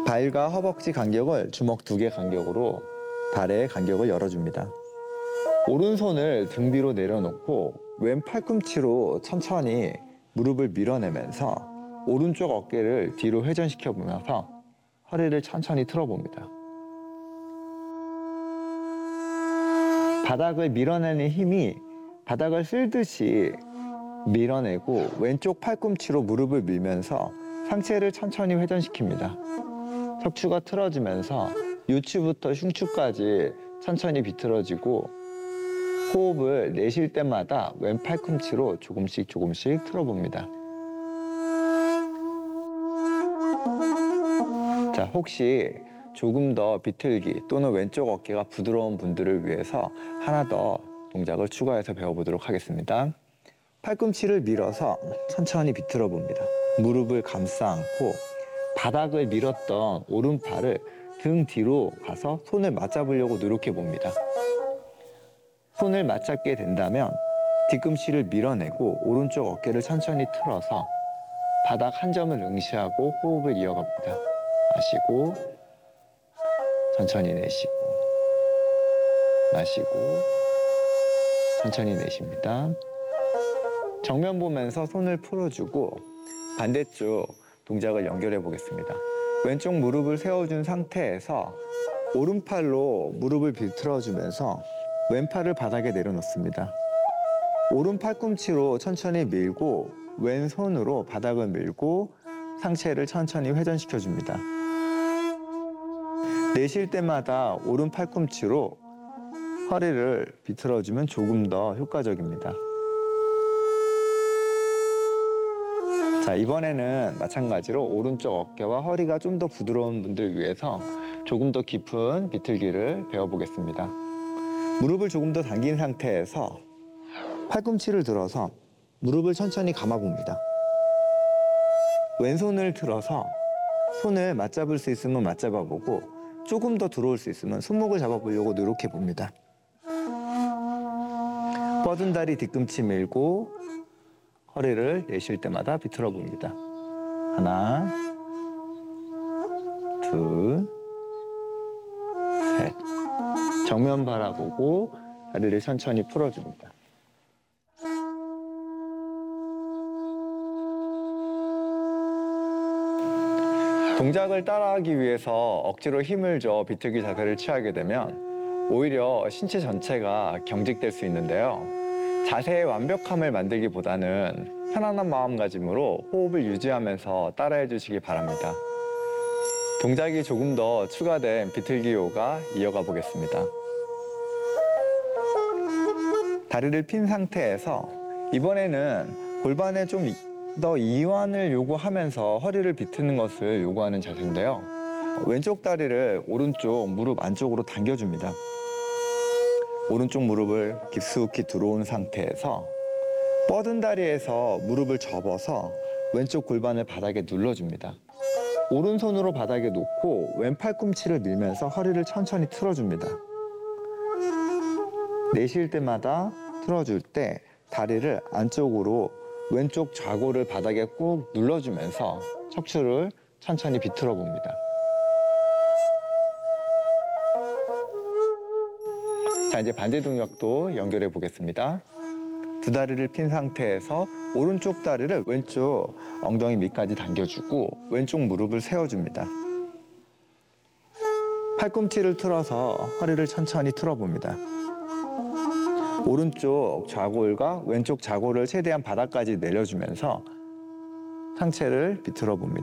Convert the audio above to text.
발과 허벅지 간격을 주먹 2개 간격으로 발의 간격을 열어줍니다. 오른손을 등 뒤로 내려놓고 왼 팔꿈치로 천천히 무릎을 밀어내면서 오른쪽 어깨를 뒤로 회전시켜 보면서 허리를 천천히 틀어봅니다. 바닥을 밀어내는 힘이 바닥을 쓸듯이 밀어내고 왼쪽 팔꿈치로 무릎을 밀면서 상체를 천천히 회전시킵니다. 척추가 틀어지면서 요추부터 흉추까지 천천히 비틀어지고 호흡을 내쉴 때마다 왼 팔꿈치로 조금씩 틀어봅니다. 자, 혹시 조금 더 비틀기 또는 왼쪽 어깨가 부드러운 분들을 위해서 하나 더 동작을 추가해서 배워보도록 하겠습니다. 팔꿈치를 밀어서 천천히 비틀어 봅니다. 무릎을 감싸 안고 바닥을 밀었던 오른팔을 등 뒤로 가서 손을 맞잡으려고 노력해 봅니다. 손을 맞잡게 된다면 뒤꿈치를 밀어내고 오른쪽 어깨를 천천히 틀어서 바닥 한 점을 응시하고 호흡을 이어갑니다. 마시고 천천히 내쉬고 마시고 천천히 내쉽니다. 정면 보면서 손을 풀어주고 반대쪽 동작을 연결해 보겠습니다. 왼쪽 무릎을 세워준 상태에서 오른팔로 무릎을 비틀어주면서 왼팔을 바닥에 내려놓습니다. 오른 팔꿈치로 천천히 밀고 왼손으로 바닥을 밀고 상체를 천천히 회전시켜줍니다. 내쉴 때마다 오른 팔꿈치로 허리를 비틀어주면 조금 더 효과적입니다. 자, 이번에는 마찬가지로 오른쪽 어깨와 허리가 좀 더 부드러운 분들 위해서 조금 더 깊은 비틀기를 배워보겠습니다. 무릎을 조금 더 당긴 상태에서 팔꿈치를 들어서 무릎을 천천히 감아봅니다. 왼손을 들어서 손을 맞잡을 수 있으면 맞잡아보고 조금 더 들어올 수 있으면 손목을 잡아보려고 노력해봅니다. 뻗은 다리 뒤꿈치 밀고 허리를 내쉴 때마다 비틀어 봅니다. 하나, 둘, 셋. 정면 바라보고 다리를 천천히 풀어줍니다. 동작을 따라하기 위해서 억지로 힘을 줘 비틀기 자세를 취하게 되면 오히려 신체 전체가 경직될 수 있는데요. 자세의 완벽함을 만들기보다는 편안한 마음가짐으로 호흡을 유지하면서 따라해 주시기 바랍니다. 동작이 조금 더 추가된 비틀기 요가 이어가 보겠습니다. 다리를 핀 상태에서 이번에는 골반에 좀 더 이완을 요구하면서 허리를 비트는 것을 요구하는 자세인데요. 왼쪽 다리를 오른쪽 무릎 안쪽으로 당겨줍니다. 오른쪽 무릎을 깊숙이 들어온 상태에서 뻗은 다리에서 무릎을 접어서 왼쪽 골반을 바닥에 눌러줍니다. 오른손으로 바닥에 놓고 왼 팔꿈치를 밀면서 허리를 천천히 틀어줍니다. 내쉴 때마다 틀어줄 때 다리를 안쪽으로 왼쪽 좌골을 바닥에 꾹 눌러주면서 척추를 천천히 비틀어 봅니다. 자, 이제 반대 동작도 연결해 보겠습니다. 두 다리를 핀 상태에서 오른쪽 다리를 왼쪽 엉덩이 밑까지 당겨주고 왼쪽 무릎을 세워줍니다. 팔꿈치를 틀어서 허리를 천천히 틀어봅니다. 오른쪽 좌골과 왼쪽 좌골을 최대한 바닥까지 내려주면서 상체를 비틀어 봅니다.